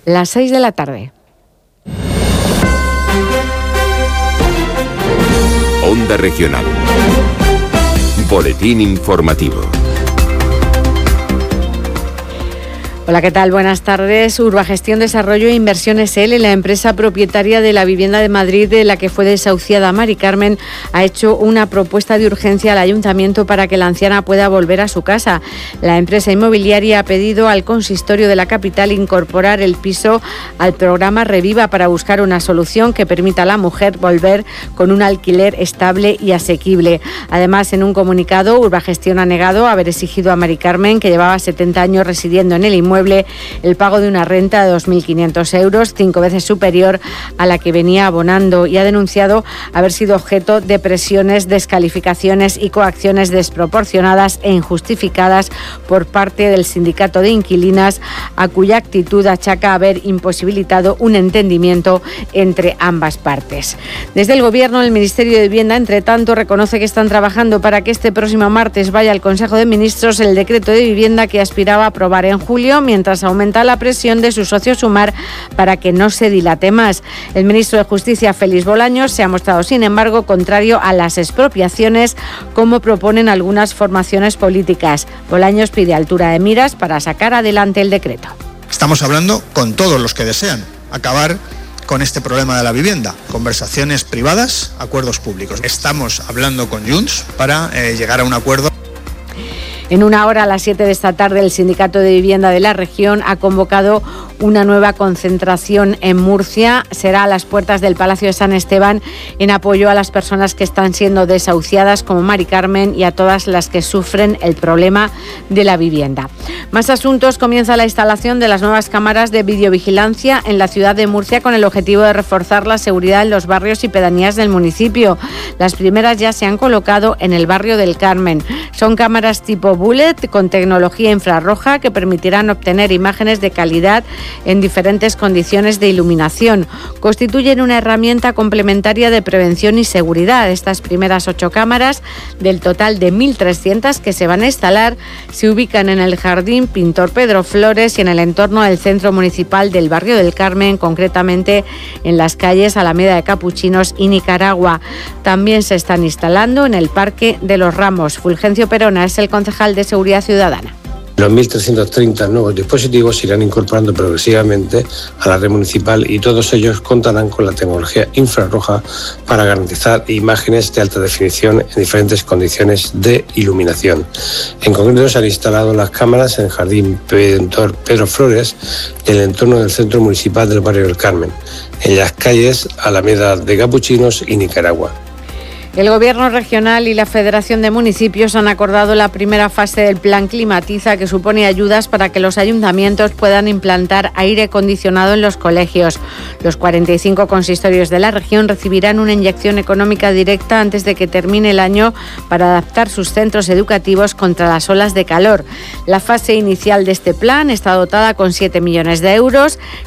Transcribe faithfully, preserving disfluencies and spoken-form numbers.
las seis de la tarde. Onda Regional. Boletín informativo. Hola, ¿qué tal? Buenas tardes. Urbagestión Desarrollo e Inversiones S L, la empresa propietaria de la vivienda de Madrid de la que fue desahuciada Mari Carmen, ha hecho una propuesta de urgencia al ayuntamiento para que la anciana pueda volver a su casa. La empresa inmobiliaria ha pedido al consistorio de la capital incorporar el piso al programa Reviva para buscar una solución que permita a la mujer volver con un alquiler estable y asequible. Además, en un comunicado, Urbagestión ha negado haber exigido a Mari Carmen, que llevaba setenta años residiendo en el inmueble, el pago de una renta de dos mil quinientos euros, cinco veces superior a la que venía abonando, y ha denunciado haber sido objeto de presiones, descalificaciones y coacciones desproporcionadas e injustificadas por parte del sindicato de inquilinas, a cuya actitud achaca haber imposibilitado un entendimiento entre ambas partes. Desde el Gobierno, el Ministerio de Vivienda, entre tanto, reconoce que están trabajando para que este próximo martes vaya al Consejo de Ministros el decreto de vivienda que aspiraba a aprobar en julio, mientras aumenta la presión de su socio Sumar para que no se dilate más. El ministro de Justicia, Félix Bolaños, se ha mostrado, sin embargo, contrario a las expropiaciones, como proponen algunas formaciones políticas. Bolaños pide altura de miras para sacar adelante el decreto. Estamos hablando con todos los que desean acabar con este problema de la vivienda. Conversaciones privadas, acuerdos públicos. Estamos hablando con Junts para eh, llegar a un acuerdo. En una hora, a las siete de esta tarde, el Sindicato de Vivienda de la región ha convocado una nueva concentración en Murcia. Será a las puertas del Palacio de San Esteban, en apoyo a las personas que están siendo desahuciadas, como Mari Carmen, y a todas las que sufren el problema de la vivienda. Más asuntos. Comienza la instalación de las nuevas cámaras de videovigilancia en la ciudad de Murcia, con el objetivo de reforzar la seguridad en los barrios y pedanías del municipio. Las primeras ya se han colocado en el barrio del Carmen. Son cámaras tipo Bullet con tecnología infrarroja que permitirán obtener imágenes de calidad en diferentes condiciones de iluminación. Constituyen una herramienta complementaria de prevención y seguridad. Estas primeras ocho cámaras, del total de mil trescientas que se van a instalar, se ubican en el Jardín Pintor Pedro Flores y en el entorno del Centro Municipal del Barrio del Carmen, concretamente en las calles Alameda de Capuchinos y Nicaragua. También se están instalando en el Parque de los Ramos. Fulgencio Perona es el concejal de Seguridad Ciudadana. Los mil trescientos treinta nuevos dispositivos se irán incorporando progresivamente a la red municipal, y todos ellos contarán con la tecnología infrarroja para garantizar imágenes de alta definición en diferentes condiciones de iluminación. En concreto, se han instalado las cámaras en el Jardín Pintor Pedro Flores y en el entorno del Centro Municipal del Barrio del Carmen, en las calles Alameda de Capuchinos y Nicaragua. El Gobierno regional y la Federación de Municipios han acordado la primera fase del Plan Climatiza, que supone ayudas para que los ayuntamientos puedan implantar aire acondicionado en los colegios. Los cuarenta y cinco consistorios de la región recibirán una inyección económica directa antes de que termine el año para adaptar sus centros educativos contra las olas de calor. La fase inicial de este plan está dotada con siete millones de euros,